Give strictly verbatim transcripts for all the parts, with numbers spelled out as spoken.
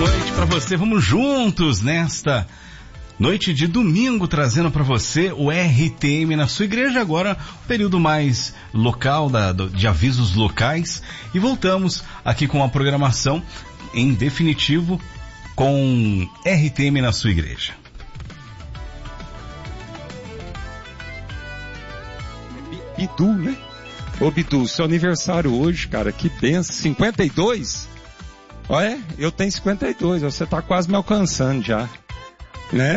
noite para você. Vamos juntos nesta noite de domingo, trazendo para você o R T M na sua igreja. Agora, o período mais local da, de avisos locais. E voltamos aqui com a programação em definitivo com R T M na sua igreja. Bidu, né? Ô Bidu, seu aniversário hoje, cara, que benção. cinquenta e dois? Olha, eu tenho cinquenta e dois, você tá quase me alcançando já, né?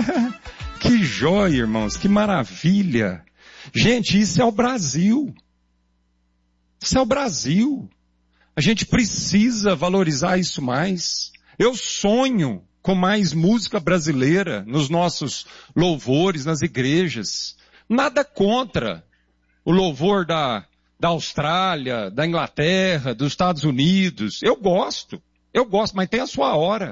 Que joia, irmãos, que maravilha. Gente, isso é o Brasil. Isso é o Brasil. A gente precisa valorizar isso mais. Eu sonho com mais música brasileira nos nossos louvores, nas igrejas. Nada contra o louvor da, da Austrália, da Inglaterra, dos Estados Unidos. Eu gosto, eu gosto, mas tem a sua hora,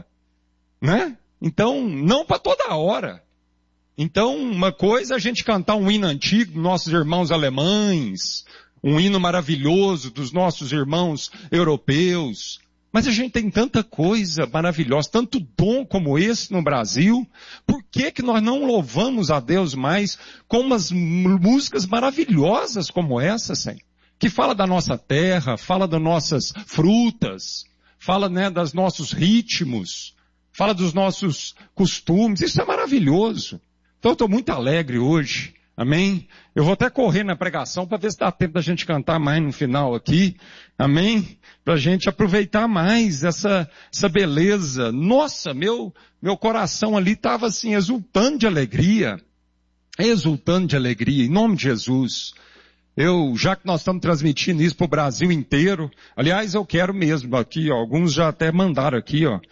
né? Então, não para toda hora. Então, uma coisa é a gente cantar um hino antigo dos nossos irmãos alemães, um hino maravilhoso dos nossos irmãos europeus. Mas a gente tem tanta coisa maravilhosa, tanto dom como esse no Brasil. Por que que nós não louvamos a Deus mais com umas músicas maravilhosas como essa, Senhor? Que fala da nossa terra, fala das nossas frutas, fala, né, dos nossos ritmos, fala dos nossos costumes. Isso é maravilhoso. Então eu estou muito alegre hoje. Amém? Eu vou até correr na pregação para ver se dá tempo da gente cantar mais no final aqui. Amém? Para a gente aproveitar mais essa, essa beleza. Nossa, meu, meu coração ali estava assim, exultando de alegria. Exultando de alegria, em nome de Jesus. Eu, já que nós estamos transmitindo isso para o Brasil inteiro, aliás, eu quero mesmo aqui, ó, alguns já até mandaram aqui, ó.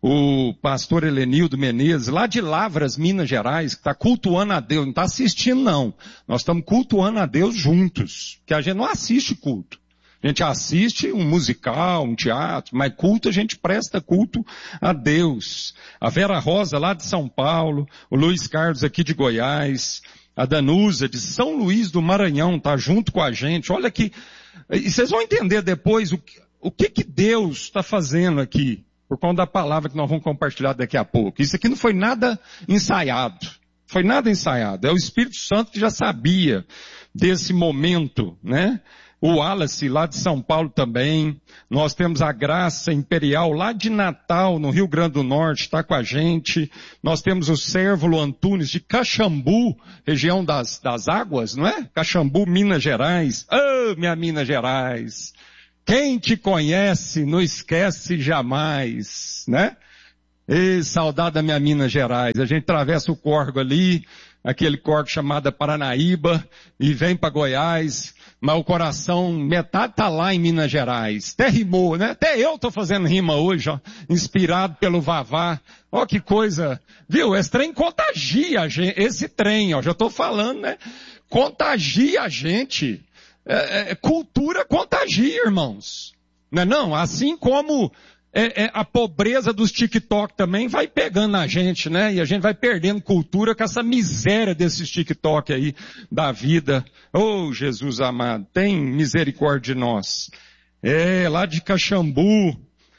O pastor Helenildo Menezes, lá de Lavras, Minas Gerais, que está cultuando a Deus, não está assistindo não. Nós estamos cultuando a Deus juntos, que a gente não assiste culto. A gente assiste um musical, um teatro, mas culto a gente presta culto a Deus. A Vera Rosa, lá de São Paulo, o Luiz Carlos aqui de Goiás, a Danusa de São Luís do Maranhão, está junto com a gente. Olha aqui, e vocês vão entender depois o, o que que Deus está fazendo aqui. Por conta da palavra que nós vamos compartilhar daqui a pouco. Isso aqui não foi nada ensaiado. Foi nada ensaiado. É o Espírito Santo que já sabia desse momento, né? O Wallace, lá de São Paulo também. Nós temos a Graça Imperial, lá de Natal, no Rio Grande do Norte, está com a gente. Nós temos o Sérvulo Antunes, de Caxambu, região das, das águas, não é? Caxambu, Minas Gerais. Ah, minha Minas Gerais! Quem te conhece não esquece jamais, né? E saudade da minha Minas Gerais. A gente atravessa o córrego ali, aquele córrego chamado Paranaíba, e vem para Goiás, mas o coração, metade tá lá em Minas Gerais. Até rimou, né? Até eu tô fazendo rima hoje, ó, inspirado pelo Vavá. Ó que coisa, viu? Esse trem contagia a gente, esse trem, ó, já tô falando, né? Contagia a gente. É, é, cultura contagia, irmãos. Não é não? Assim como é, é, a pobreza dos TikTok também vai pegando a gente, né? E a gente vai perdendo cultura com essa miséria desses TikTok aí da vida. Oh, Jesus amado, tem misericórdia de nós. É, lá de Caxambu,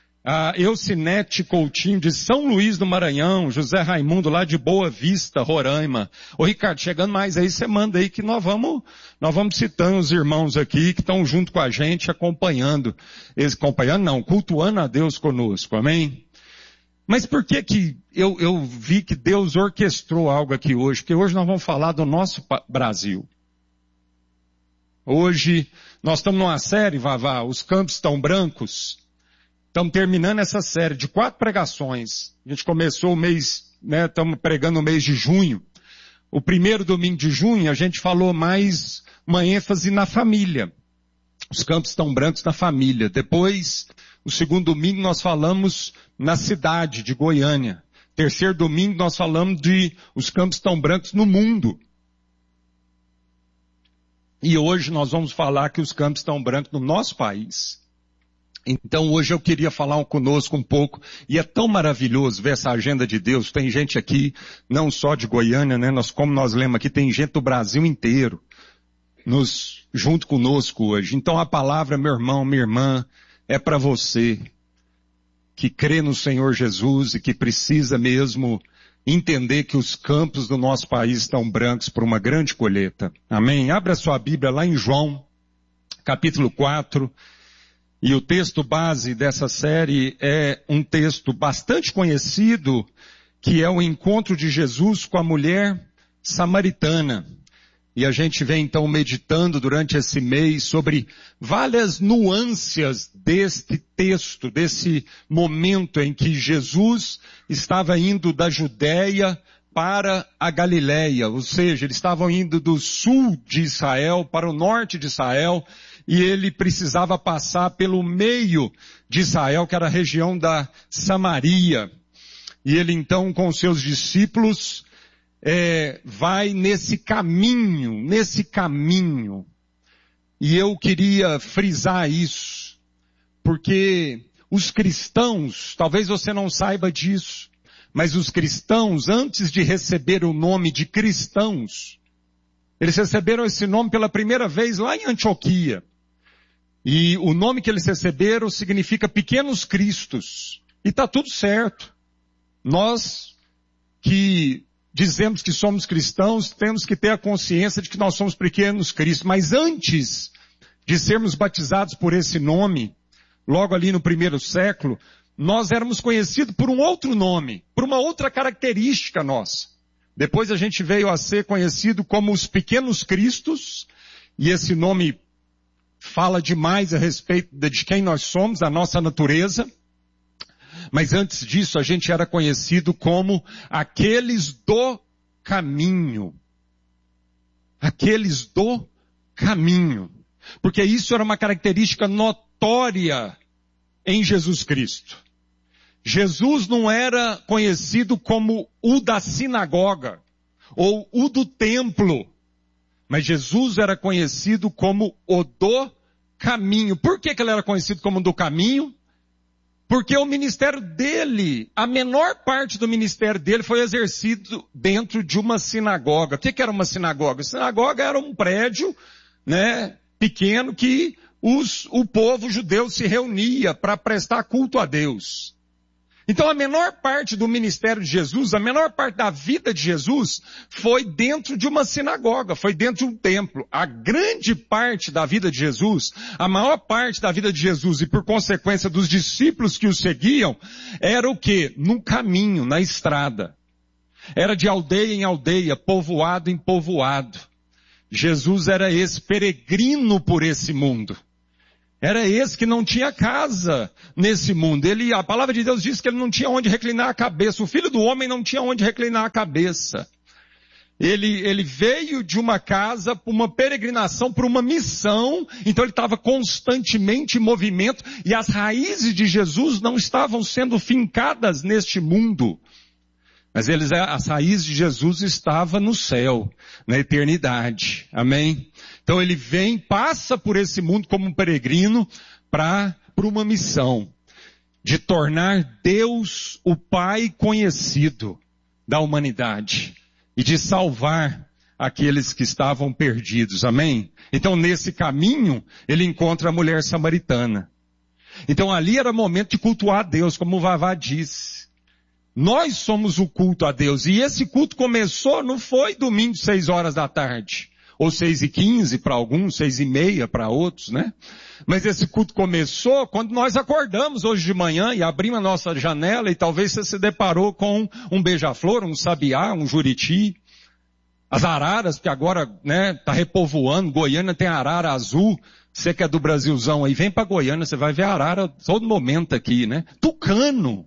a Eucinete Coutinho de São Luís do Maranhão, José Raimundo lá de Boa Vista, Roraima. Ô Ricardo, chegando mais aí, você manda aí que nós vamos, nós vamos citando os irmãos aqui que estão junto com a gente, acompanhando, eles acompanhando não, cultuando a Deus conosco, amém? Mas por que que eu, eu vi que Deus orquestrou algo aqui hoje? Porque hoje nós vamos falar do nosso Brasil. Hoje nós estamos numa série, Vavá, Os Campos Estão Brancos. Estamos terminando essa série de quatro pregações. A gente começou o mês, né, estamos pregando o mês de junho. O primeiro domingo de junho a gente falou mais uma ênfase na família. Os campos estão brancos na família. Depois, o segundo domingo nós falamos na cidade de Goiânia. Terceiro domingo nós falamos de os campos estão brancos no mundo. E hoje nós vamos falar que os campos estão brancos no nosso país. Então hoje eu queria falar conosco um pouco, e é tão maravilhoso ver essa agenda de Deus. Tem gente aqui, não só de Goiânia, né? Nós, como nós lemos aqui, tem gente do Brasil inteiro, nos, junto conosco hoje. Então a palavra, meu irmão, minha irmã, é para você, que crê no Senhor Jesus e que precisa mesmo entender que os campos do nosso país estão brancos por uma grande colheita. Amém? Abra sua Bíblia lá em João, capítulo quatro. E o texto base dessa série é um texto bastante conhecido, que é o encontro de Jesus com a mulher samaritana. E a gente vem então meditando durante esse mês sobre várias nuances deste texto, desse momento em que Jesus estava indo da Judéia para a Galileia, ou seja, eles estavam indo do sul de Israel para o norte de Israel, e ele precisava passar pelo meio de Israel, que era a região da Samaria. E ele então com os seus discípulos É, vai nesse caminho, nesse caminho. E eu queria frisar isso, porque os cristãos, talvez você não saiba disso, mas os cristãos, antes de receber o nome de cristãos, eles receberam esse nome pela primeira vez lá em Antioquia. E o nome que eles receberam significa pequenos cristos. E está tudo certo. Nós que dizemos que somos cristãos, temos que ter a consciência de que nós somos pequenos cristos. Mas antes de sermos batizados por esse nome, logo ali no primeiro século, nós éramos conhecidos por um outro nome, por uma outra característica nossa. Depois a gente veio a ser conhecido como os pequenos cristos, e esse nome fala demais a respeito de quem nós somos, a nossa natureza. Mas antes disso, a gente era conhecido como aqueles do caminho. Aqueles do caminho. Porque isso era uma característica notória em Jesus Cristo. Jesus não era conhecido como o da sinagoga, ou o do templo. Mas Jesus era conhecido como o do caminho. Por que que ele era conhecido como do caminho? Porque o ministério dele, a menor parte do ministério dele foi exercido dentro de uma sinagoga. O que que era uma sinagoga? A sinagoga era um prédio, né, pequeno que os, o povo judeu se reunia para prestar culto a Deus. Então a menor parte do ministério de Jesus, a menor parte da vida de Jesus foi dentro de uma sinagoga, foi dentro de um templo. A grande parte da vida de Jesus, a maior parte da vida de Jesus e por consequência dos discípulos que o seguiam, era o quê? No caminho, na estrada. Era de aldeia em aldeia, povoado em povoado. Jesus era esse peregrino por esse mundo. Era esse que não tinha casa nesse mundo. Ele, a palavra de Deus diz que ele não tinha onde reclinar a cabeça. O filho do homem não tinha onde reclinar a cabeça. Ele, ele veio de uma casa para uma peregrinação, para uma missão. Então ele estava constantemente em movimento. E as raízes de Jesus não estavam sendo fincadas neste mundo. Mas eles, as raízes de Jesus estavam no céu, na eternidade. Amém? Então ele vem, passa por esse mundo como um peregrino para para uma missão de tornar Deus o Pai conhecido da humanidade e de salvar aqueles que estavam perdidos. Amém? Então nesse caminho ele encontra a mulher samaritana. Então ali era momento de cultuar a Deus, como o Vavá disse. Nós somos o culto a Deus. E esse culto começou, não foi domingo, seis horas da tarde. Ou seis e quinze para alguns, seis e meia para outros, né? Mas esse culto começou quando nós acordamos hoje de manhã e abrimos a nossa janela e talvez você se deparou com um beija-flor, um sabiá, um juriti. As araras, que agora, né, tá repovoando. Goiânia tem arara azul. Você que é do Brasilzão aí, vem para Goiânia, você vai ver arara todo momento aqui, né? Tucano.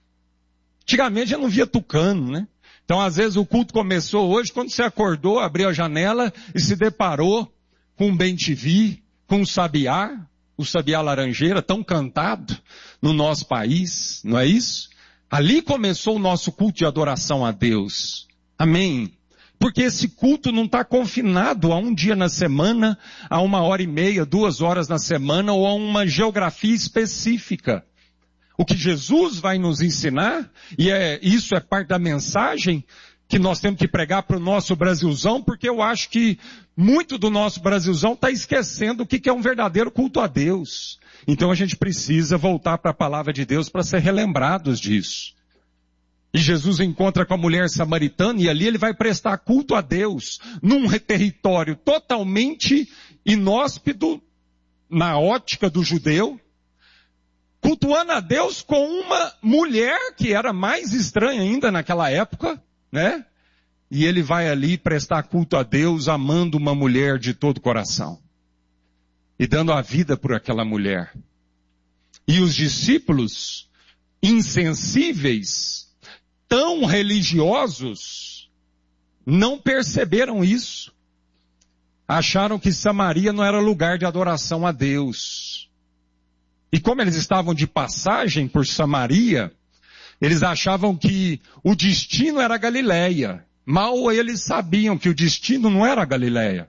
Antigamente eu não via tucano, né? Então às vezes o culto começou hoje, quando você acordou, abriu a janela e se deparou com um bem-te-vi, com um sabiá, o sabiá laranjeira, tão cantado no nosso país, não é isso? Ali começou o nosso culto de adoração a Deus. Amém? Porque esse culto não está confinado a um dia na semana, a uma hora e meia, duas horas na semana ou a uma geografia específica. O que Jesus vai nos ensinar, e é, isso é parte da mensagem que nós temos que pregar para o nosso Brasilzão, porque eu acho que muito do nosso Brasilzão está esquecendo o que é um verdadeiro culto a Deus. Então a gente precisa voltar para a palavra de Deus para ser relembrados disso. E Jesus encontra com a mulher samaritana e ali ele vai prestar culto a Deus num território totalmente inóspito na ótica do judeu, cultuando a Deus com uma mulher que era mais estranha ainda naquela época, né? E ele vai ali prestar culto a Deus amando uma mulher de todo o coração. E dando a vida por aquela mulher. E os discípulos, insensíveis, tão religiosos, não perceberam isso. Acharam que Samaria não era lugar de adoração a Deus. E como eles estavam de passagem por Samaria, eles achavam que o destino era Galileia. Mal eles sabiam que o destino não era Galileia.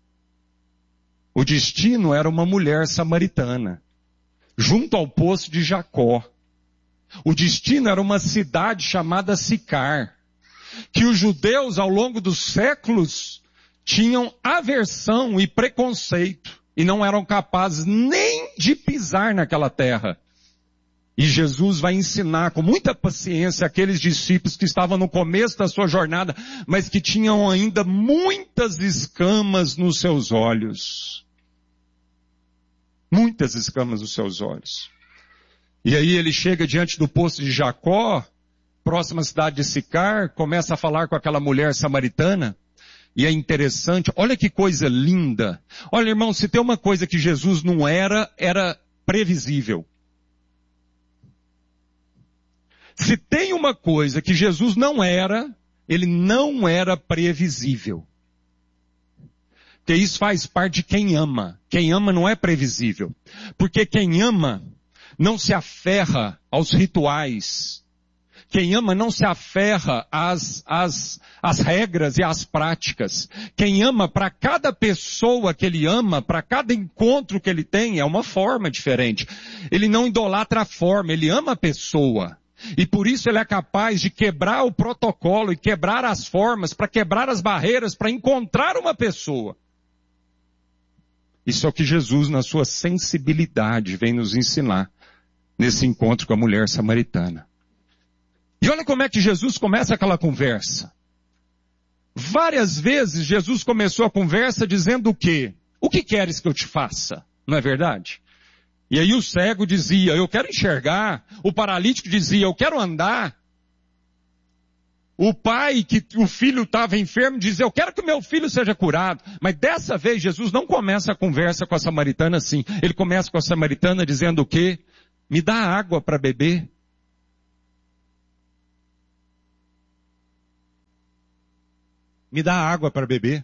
O destino era uma mulher samaritana, junto ao poço de Jacó. O destino era uma cidade chamada Sicar, que os judeus ao longo dos séculos tinham aversão e preconceito, e não eram capazes nem de pisar naquela terra. E Jesus vai ensinar com muita paciência aqueles discípulos que estavam no começo da sua jornada, mas que tinham ainda muitas escamas nos seus olhos. Muitas escamas nos seus olhos. E aí ele chega diante do poço de Jacó, próxima à cidade de Sicar, começa a falar com aquela mulher samaritana. E é interessante, olha que coisa linda. Olha, irmão, se tem uma coisa que Jesus não era, era previsível. Se tem uma coisa que Jesus não era, ele não era previsível. Porque isso faz parte de quem ama. Quem ama não é previsível. Porque quem ama não se aferra aos rituais. Quem ama não se aferra às, às, às regras e às práticas. Quem ama, para cada pessoa que ele ama, para cada encontro que ele tem, é uma forma diferente. Ele não idolatra a forma, ele ama a pessoa. E por isso ele é capaz de quebrar o protocolo e quebrar as formas, para quebrar as barreiras, para encontrar uma pessoa. Isso é o que Jesus, na sua sensibilidade, vem nos ensinar nesse encontro com a mulher samaritana. E olha como é que Jesus começa aquela conversa. Várias vezes Jesus começou a conversa dizendo o quê? O que queres que eu te faça? Não é verdade? E aí o cego dizia, eu quero enxergar. O paralítico dizia, eu quero andar. O pai, que o filho estava enfermo, dizia, eu quero que o meu filho seja curado. Mas dessa vez Jesus não começa a conversa com a samaritana assim. Ele começa com a samaritana dizendo o quê? Me dá água para beber. Me dá água para beber.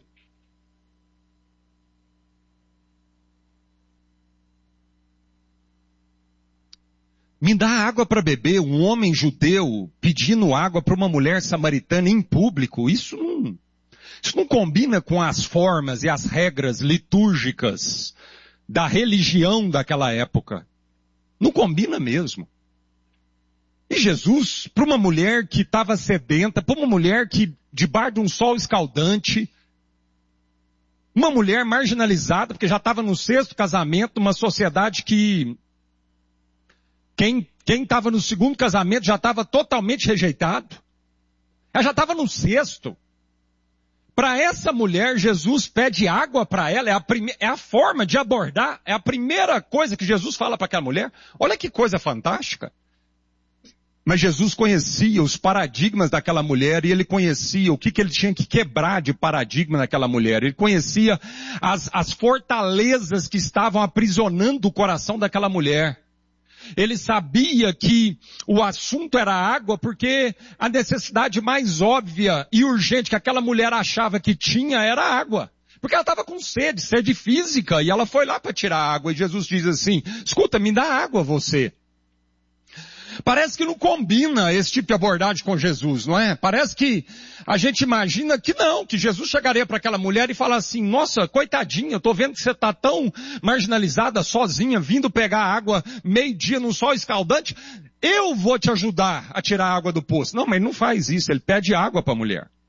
Me dá água para beber. Um homem judeu pedindo água para uma mulher samaritana em público. Isso não, isso não combina com as formas e as regras litúrgicas da religião daquela época. Não combina mesmo. E Jesus, para uma mulher que estava sedenta, para uma mulher que, debaixo de um sol escaldante, uma mulher marginalizada, porque já estava no sexto casamento, uma sociedade que quem quem estava no segundo casamento já estava totalmente rejeitado. Ela já estava no sexto. Para essa mulher, Jesus pede água para ela, é a, prime... é a forma de abordar, é a primeira coisa que Jesus fala para aquela mulher. Olha que coisa fantástica. Mas Jesus conhecia os paradigmas daquela mulher e ele conhecia o que, que ele tinha que quebrar de paradigma naquela mulher. Ele conhecia as, as fortalezas que estavam aprisionando o coração daquela mulher. Ele sabia que o assunto era água porque a necessidade mais óbvia e urgente que aquela mulher achava que tinha era água. Porque ela estava com sede, sede física, e ela foi lá para tirar água. E Jesus diz assim, escuta, me dá água você. Parece que não combina esse tipo de abordagem com Jesus, não é? Parece que a gente imagina que não, que Jesus chegaria para aquela mulher e falar assim, nossa, coitadinha, eu tô vendo que você está tão marginalizada, sozinha, vindo pegar água meio-dia num sol escaldante, eu vou te ajudar a tirar a água do poço. Não, mas ele não faz isso, ele pede água para a mulher.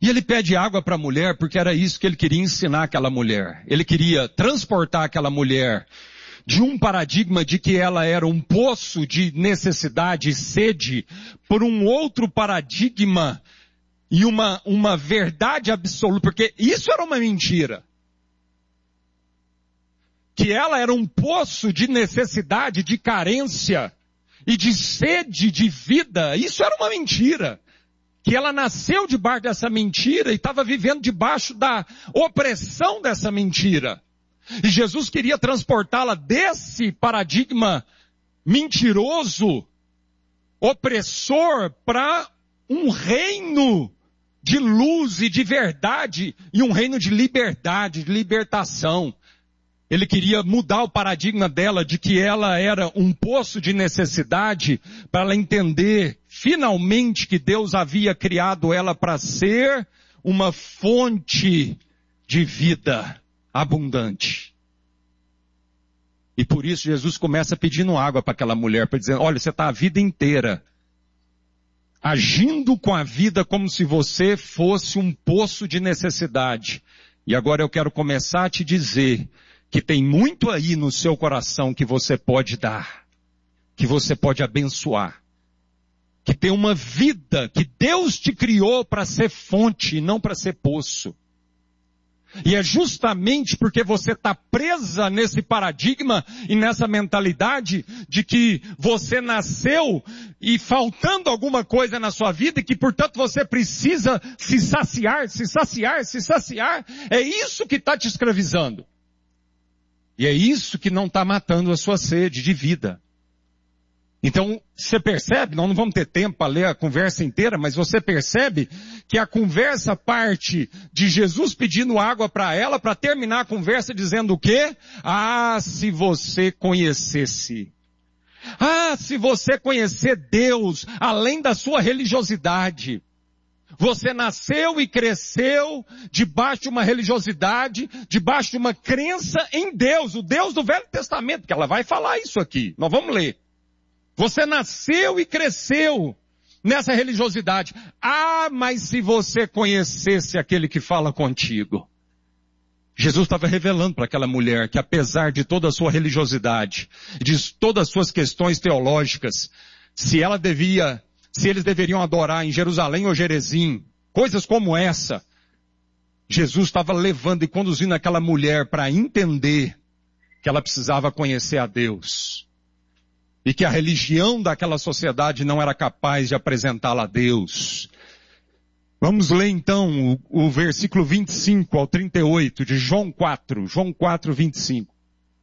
E ele pede água para a mulher porque era isso que ele queria ensinar aquela mulher. Ele queria transportar aquela mulher de um paradigma de que ela era um poço de necessidade e sede por um outro paradigma e uma, uma verdade absoluta, porque isso era uma mentira. Que ela era um poço de necessidade, de carência e de sede de vida, isso era uma mentira. Que ela nasceu debaixo dessa mentira e estava vivendo debaixo da opressão dessa mentira. E Jesus queria transportá-la desse paradigma mentiroso, opressor, para um reino de luz e de verdade e um reino de liberdade, de libertação. Ele queria mudar o paradigma dela de que ela era um poço de necessidade para ela entender finalmente que Deus havia criado ela para ser uma fonte de vida abundante. E por isso Jesus começa pedindo água para aquela mulher, para dizer, olha, você está a vida inteira agindo com a vida como se você fosse um poço de necessidade. E agora eu quero começar a te dizer que tem muito aí no seu coração que você pode dar, que você pode abençoar, que tem uma vida que Deus te criou para ser fonte e não para ser poço. E é justamente porque você está presa nesse paradigma e nessa mentalidade de que você nasceu e faltando alguma coisa na sua vida e que, portanto, você precisa se saciar, se saciar, se saciar. É isso que está te escravizando. E é isso que não está matando a sua sede de vida. Então, você percebe, nós não vamos ter tempo para ler a conversa inteira, mas você percebe que a conversa parte de Jesus pedindo água para ela, para terminar a conversa dizendo o quê? Ah, se você conhecesse. Ah, se você conhecer Deus, além da sua religiosidade. Você nasceu e cresceu debaixo de uma religiosidade, debaixo de uma crença em Deus, o Deus do Velho Testamento, que ela vai falar isso aqui. Nós vamos ler. Você nasceu e cresceu nessa religiosidade. Ah, mas se você conhecesse aquele que fala contigo. Jesus estava revelando para aquela mulher que apesar de toda a sua religiosidade, de todas as suas questões teológicas, se ela devia, se eles deveriam adorar em Jerusalém ou Gerezim, coisas como essa, Jesus estava levando e conduzindo aquela mulher para entender que ela precisava conhecer a Deus. E que a religião daquela sociedade não era capaz de apresentá-la a Deus. Vamos ler então o, o versículo vinte e cinco ao trinta e oito de João quatro. João quatro, vinte e cinco.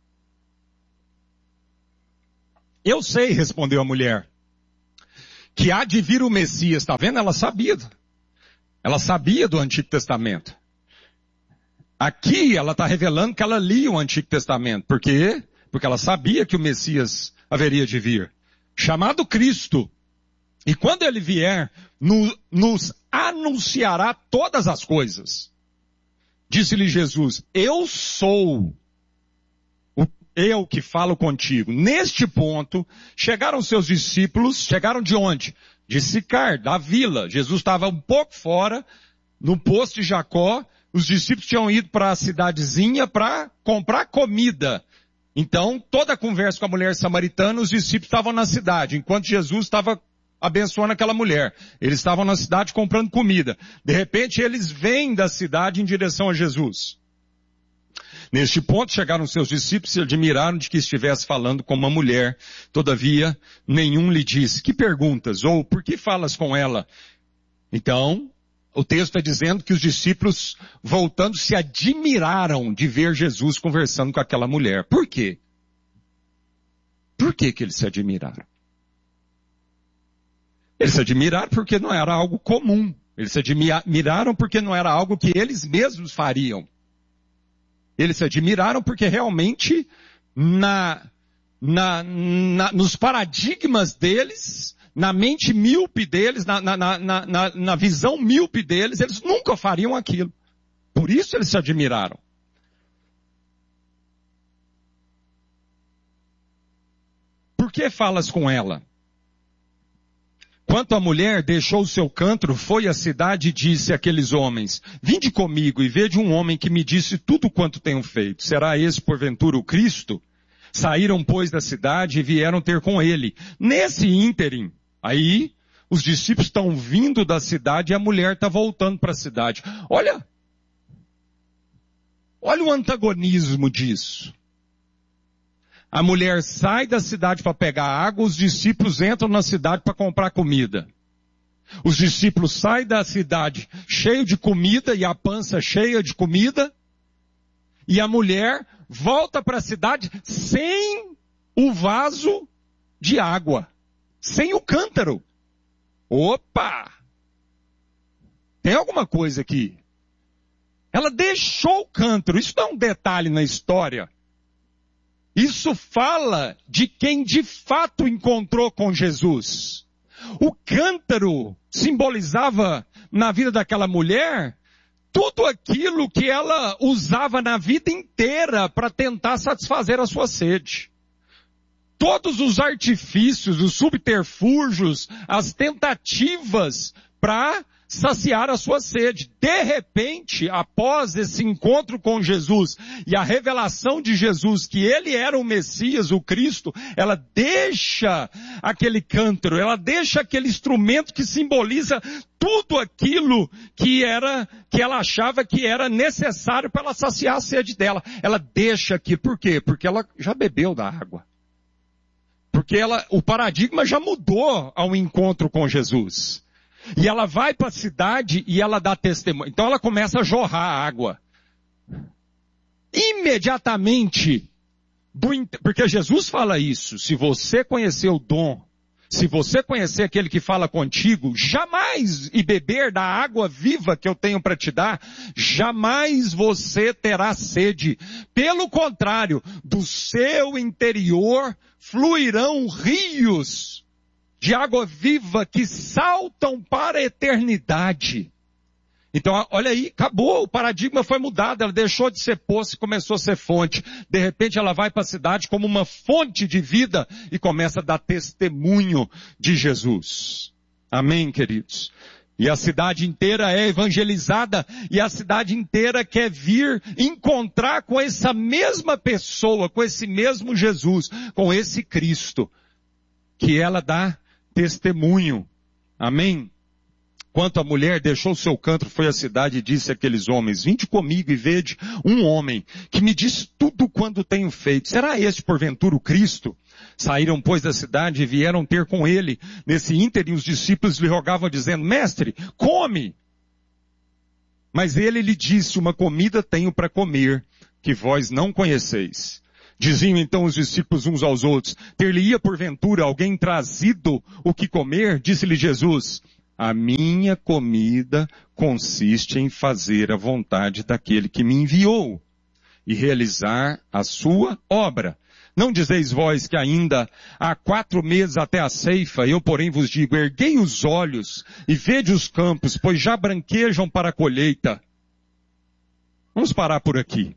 Eu sei, respondeu a mulher, que há de vir o Messias. Está vendo? Ela sabia. Ela sabia do Antigo Testamento. Aqui ela está revelando que ela lia o Antigo Testamento. Por quê? Porque ela sabia que o Messias haveria de vir, chamado Cristo. E quando ele vier, no, nos anunciará todas as coisas. Disse-lhe Jesus, eu sou o eu que falo contigo. Neste ponto, chegaram seus discípulos, chegaram de onde? De Sicar, da vila. Jesus estava um pouco fora, no poço de Jacó. Os discípulos tinham ido para a cidadezinha para comprar comida. Então, toda a conversa com a mulher samaritana, os discípulos estavam na cidade, enquanto Jesus estava abençoando aquela mulher. Eles estavam na cidade comprando comida. De repente, eles vêm da cidade em direção a Jesus. Neste ponto, chegaram seus discípulos e se admiraram de que estivesse falando com uma mulher. Todavia, nenhum lhe disse, que perguntas? Ou, por que falas com ela? Então, o texto está dizendo que os discípulos, voltando, se admiraram de ver Jesus conversando com aquela mulher. Por quê? Por que que eles se admiraram? Eles se admiraram porque não era algo comum. Eles se admiraram porque não era algo que eles mesmos fariam. Eles se admiraram porque realmente, na, na, na, nos paradigmas deles, na mente míope deles, na, na, na, na, na visão míope deles, eles nunca fariam aquilo. Por isso eles se admiraram. Por que falas com ela? Quanto à mulher, deixou o seu cântaro, foi à cidade e disse àqueles homens, vinde comigo e vede um homem que me disse tudo quanto tenho feito. Será esse porventura o Cristo? Saíram, pois, da cidade e vieram ter com ele. Nesse ínterim, aí, os discípulos estão vindo da cidade e a mulher está voltando para a cidade. Olha, olha o antagonismo disso. A mulher sai da cidade para pegar água, os discípulos entram na cidade para comprar comida. Os discípulos saem da cidade cheio de comida e a pança cheia de comida, e a mulher volta para a cidade sem o vaso de água, sem o cântaro. Opa! Tem alguma coisa aqui. Ela deixou o cântaro, isso não é um detalhe na história. Isso fala de quem de fato encontrou com Jesus. O cântaro simbolizava na vida daquela mulher tudo aquilo que ela usava na vida inteira para tentar satisfazer a sua sede. Todos os artifícios, os subterfúgios, as tentativas para saciar a sua sede. De repente, após esse encontro com Jesus e a revelação de Jesus que ele era o Messias, o Cristo, ela deixa aquele cântaro, ela deixa aquele instrumento que simboliza tudo aquilo que era, que ela achava que era necessário para ela saciar a sede dela. Ela deixa aqui, por quê? Porque ela já bebeu da água. Porque ela, o paradigma já mudou ao encontro com Jesus. E ela vai para a cidade e ela dá testemunho. Então ela começa a jorrar água. Imediatamente, do, porque Jesus fala isso, se você conhecer o dom, se você conhecer aquele que fala contigo, jamais, e beber da água viva que eu tenho para te dar, jamais você terá sede. Pelo contrário, do seu interior fluirão rios de água viva que saltam para a eternidade. Então, olha aí, acabou, o paradigma foi mudado, ela deixou de ser poço e começou a ser fonte. De repente ela vai para a cidade como uma fonte de vida e começa a dar testemunho de Jesus. Amém, queridos? E a cidade inteira é evangelizada e a cidade inteira quer vir encontrar com essa mesma pessoa, com esse mesmo Jesus, com esse Cristo, que ela dá testemunho. Amém? Quanto a mulher deixou seu cântaro, foi à cidade e disse àqueles homens, vinde comigo e vede um homem que me diz tudo quanto tenho feito. Será este porventura o Cristo? Saíram, pois, da cidade e vieram ter com ele. Nesse ínterim, os discípulos lhe rogavam, dizendo, mestre, come! Mas ele lhe disse, uma comida tenho para comer, que vós não conheceis. Diziam então os discípulos uns aos outros, ter-lhe-ia porventura alguém trazido o que comer? Disse-lhe Jesus, a minha comida consiste em fazer a vontade daquele que me enviou e realizar a sua obra. Não dizeis vós que ainda há quatro meses até a ceifa, eu porém vos digo, erguei os olhos e vede os campos, pois já branquejam para a colheita. Vamos parar por aqui.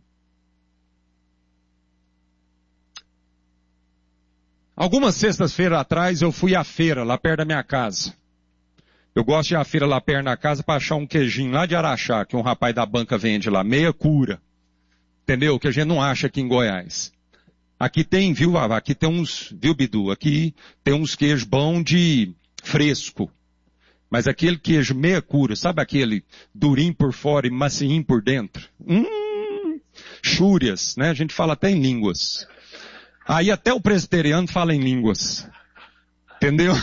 Algumas sextas-feiras atrás eu fui à feira, lá perto da minha casa. Eu gosto de ir à feira lá perto da casa para achar um queijinho lá de Araxá, que um rapaz da banca vende lá, meia cura. Entendeu? Que a gente não acha aqui em Goiás. Aqui tem, viu, Vavá? Aqui tem uns, viu, Bidu? Aqui tem uns queijos bons de fresco. Mas aquele queijo meia cura, sabe aquele durinho por fora e macinho por dentro? Hum, chúrias, né? A gente fala até em línguas. Aí até o presbiteriano fala em línguas. Entendeu?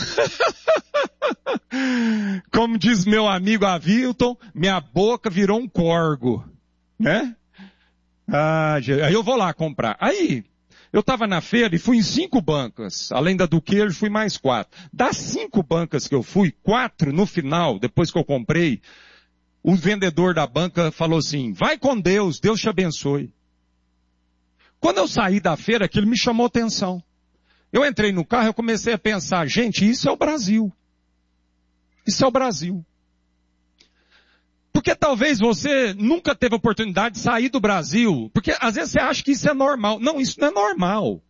Como diz meu amigo Avilton, minha boca virou um corgo. Né? Ah, aí eu vou lá comprar. Aí, eu estava na feira e fui em cinco bancas. Além da do queijo, fui mais quatro. Das cinco bancas que eu fui, quatro no final, depois que eu comprei, o vendedor da banca falou assim, vai com Deus, Deus te abençoe. Quando eu saí da feira, aquilo me chamou atenção. Eu entrei no carro e comecei a pensar, gente, isso é o Brasil. Isso é o Brasil. Porque talvez você nunca teve a oportunidade de sair do Brasil. Porque às vezes você acha que isso é normal. Não, isso não é normal.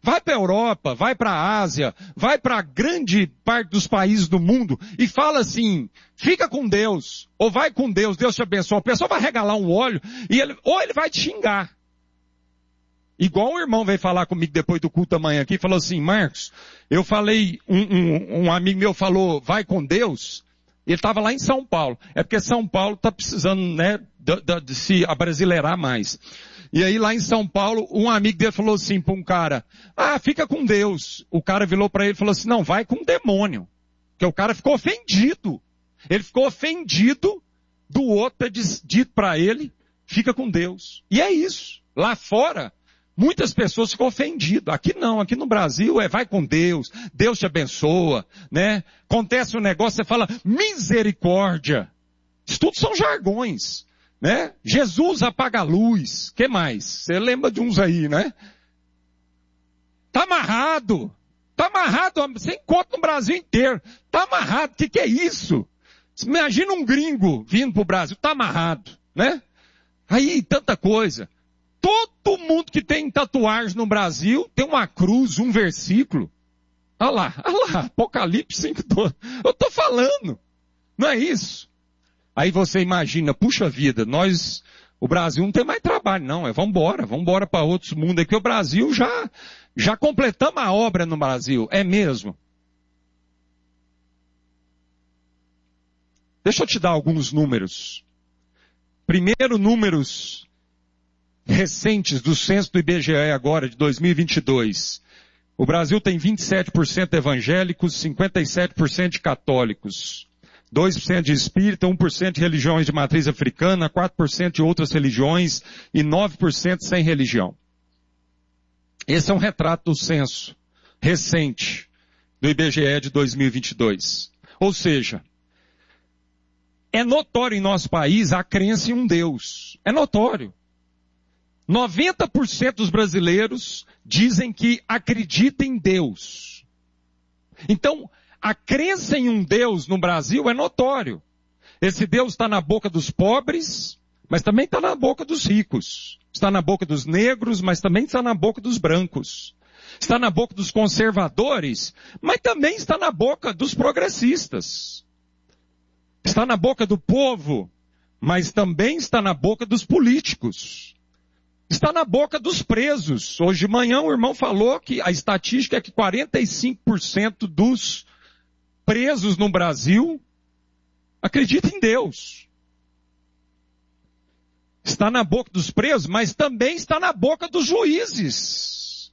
Vai para a Europa, vai para a Ásia, vai para grande parte dos países do mundo e fala assim, fica com Deus, ou vai com Deus, Deus te abençoe. A pessoa vai regalar um olho, e ele, ou ele vai te xingar. Igual um irmão veio falar comigo depois do culto amanhã aqui, falou assim, Marcos, eu falei, um, um, um amigo meu falou, vai com Deus, ele estava lá em São Paulo. É porque São Paulo está precisando, né, de, de, de se abrasileirar mais. E aí lá em São Paulo, um amigo dele falou assim para um cara, ah, fica com Deus. O cara virou para ele e falou assim, não, vai com o demônio. Porque o cara ficou ofendido. Ele ficou ofendido do outro ter dito para ele, fica com Deus. E é isso. Lá fora, muitas pessoas ficam ofendidas. Aqui não, aqui no Brasil é vai com Deus, Deus te abençoa, né? Acontece um negócio, você fala misericórdia. Isso tudo são jargões. Né? Jesus apaga a luz. Que mais? Você lembra de uns aí, né? Tá amarrado. Tá amarrado. Você encontra no Brasil inteiro. Tá amarrado. O que, que é isso? Imagina um gringo vindo pro Brasil. Tá amarrado, né? Aí, tanta coisa. Todo mundo que tem tatuagem no Brasil tem uma cruz, um versículo. Olha lá, olha lá. Apocalipse cinco, doze. Eu tô falando. Não é isso? Aí você imagina, puxa vida, nós, o Brasil não tem mais trabalho, não, é vambora, vambora para outros mundos aqui, o Brasil já, já completamos a obra no Brasil, é mesmo. Deixa eu te dar alguns números. Primeiro, números recentes do censo do I B G E agora, de dois mil e vinte e dois. O Brasil tem vinte e sete por cento evangélicos, cinquenta e sete por cento de católicos. dois por cento de espírita, um por cento de religiões de matriz africana, quatro por cento de outras religiões e nove por cento sem religião. Esse é um retrato do censo recente do I B G E de dois mil e vinte e dois. Ou seja, é notório em nosso país a crença em um Deus. É notório. noventa por cento dos brasileiros dizem que acreditam em Deus. Então, a crença em um Deus no Brasil é notório. Esse Deus está na boca dos pobres, mas também está na boca dos ricos. Está na boca dos negros, mas também está na boca dos brancos. Está na boca dos conservadores, mas também está na boca dos progressistas. Está na boca do povo, mas também está na boca dos políticos. Está na boca dos presos. Hoje de manhã o irmão falou que a estatística é que quarenta e cinco por cento dos presos no Brasil acreditam em Deus. Está na boca dos presos, mas também está na boca dos juízes.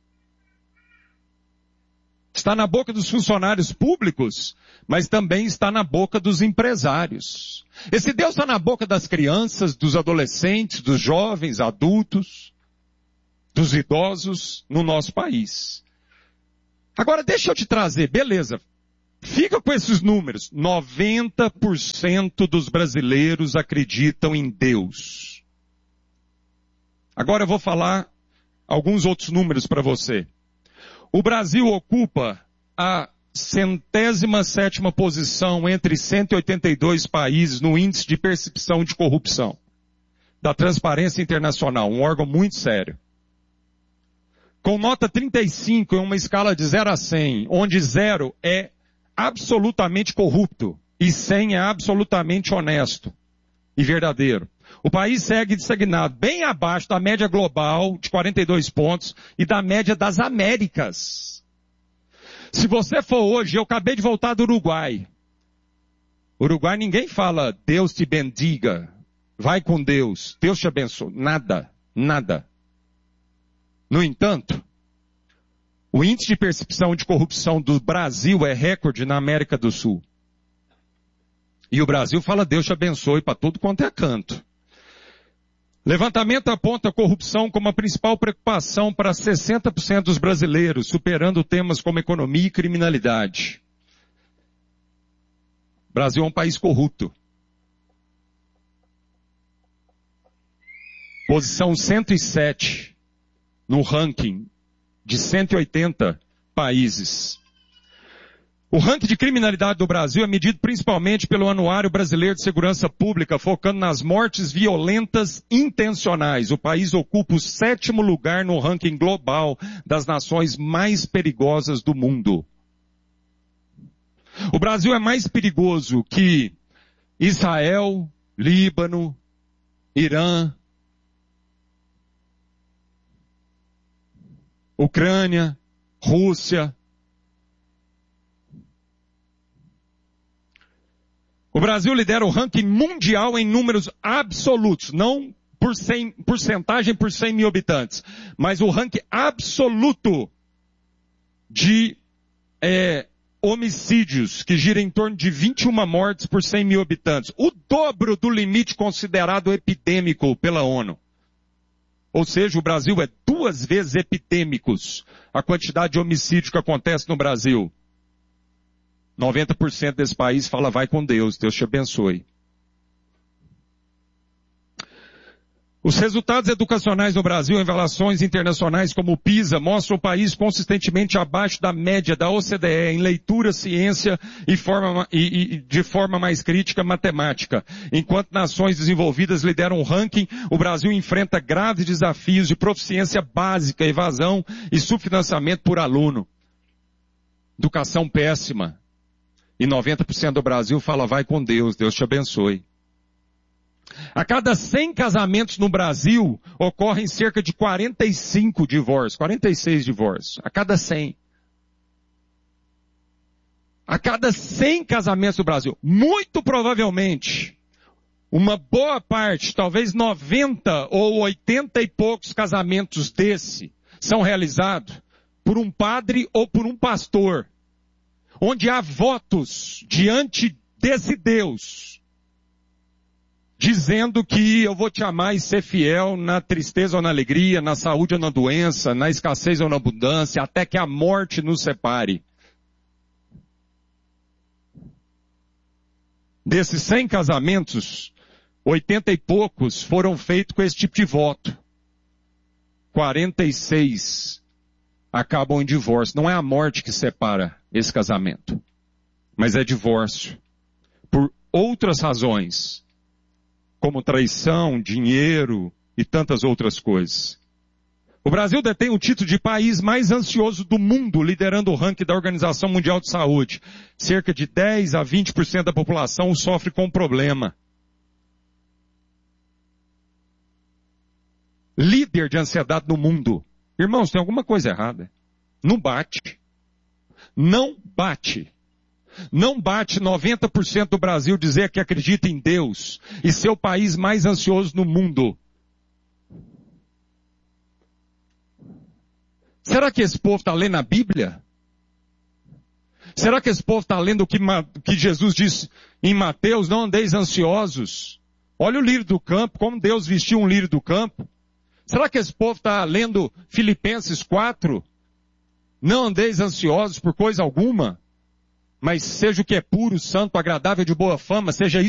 Está na boca dos funcionários públicos, mas também está na boca dos empresários. Esse Deus está na boca das crianças, dos adolescentes, dos jovens, adultos, dos idosos no nosso país. Agora deixa eu te trazer, beleza. Fica com esses números. noventa por cento dos brasileiros acreditam em Deus. Agora eu vou falar alguns outros números para você. O Brasil ocupa a centésima sétima posição entre cento e oitenta e dois países no índice de percepção de corrupção da Transparência Internacional, um órgão muito sério. Com nota trinta e cinco em uma escala de zero a cem, onde zero é absolutamente corrupto e cem é absolutamente honesto e verdadeiro. O país segue estagnado bem abaixo da média global de quarenta e dois pontos e da média das Américas. Se você for hoje, eu acabei de voltar do Uruguai. Uruguai ninguém fala Deus te bendiga, vai com Deus, Deus te abençoe. Nada, nada. No entanto, o índice de percepção de corrupção do Brasil é recorde na América do Sul. E o Brasil fala Deus te abençoe para tudo quanto é canto. Levantamento aponta a corrupção como a principal preocupação para sessenta por cento dos brasileiros, superando temas como economia e criminalidade. O Brasil é um país corrupto. Posição cento e sete no ranking de cento e oitenta países. O ranking de criminalidade do Brasil é medido principalmente pelo Anuário Brasileiro de Segurança Pública, focando nas mortes violentas intencionais. O país ocupa o sétimo lugar no ranking global das nações mais perigosas do mundo. O Brasil é mais perigoso que Israel, Líbano, Irã, Ucrânia, Rússia. O Brasil lidera o ranking mundial em números absolutos, não por cem, porcentagem por cem mil habitantes, mas o ranking absoluto de é, homicídios, que gira em torno de vinte e uma mortes por cem mil habitantes. O dobro do limite considerado epidêmico pela ONU. Ou seja, o Brasil é duas vezes epidêmicos a quantidade de homicídios que acontece no Brasil. noventa por cento desse país fala, vai com Deus, Deus te abençoe. Os resultados educacionais no Brasil em avaliações internacionais como o PISA mostram o país consistentemente abaixo da média da O C D E em leitura, ciência e, forma, e, e de forma mais crítica matemática. Enquanto nações desenvolvidas lideram o ranking, o Brasil enfrenta graves desafios de proficiência básica, evasão e subfinanciamento por aluno. Educação péssima. E noventa por cento do Brasil fala, vai com Deus, Deus te abençoe. A cada cem casamentos no Brasil, ocorrem cerca de quarenta e cinco divórcios, quarenta e seis divórcios. A cada cem. A cada cem casamentos no Brasil. Muito provavelmente, uma boa parte, talvez noventa ou oitenta e poucos casamentos desse, são realizados por um padre ou por um pastor, onde há votos diante desse Deus, dizendo que eu vou te amar e ser fiel na tristeza ou na alegria, na saúde ou na doença, na escassez ou na abundância, até que a morte nos separe. Desses cem casamentos, oitenta e poucos foram feitos com esse tipo de voto. quarenta e seis acabam em divórcio. Não é a morte que separa esse casamento, mas é divórcio. Por outras razões, como traição, dinheiro e tantas outras coisas. O Brasil detém o título de país mais ansioso do mundo, liderando o ranking da Organização Mundial de Saúde. Cerca de dez a vinte por cento da população sofre com o problema. Líder de ansiedade no mundo. Irmãos, tem alguma coisa errada. Não bate. Não bate. Não bate noventa por cento do Brasil dizer que acredita em Deus e ser o país mais ansioso no mundo. Será que esse povo está lendo a Bíblia? Será que esse povo está lendo o que, que Jesus disse em Mateus? Não andeis ansiosos. Olha o lírio do campo, como Deus vestiu um lírio do campo. Será que esse povo está lendo Filipenses quatro? Não andeis ansiosos por coisa alguma, mas seja o que é puro, santo, agradável, de boa fama, seja isso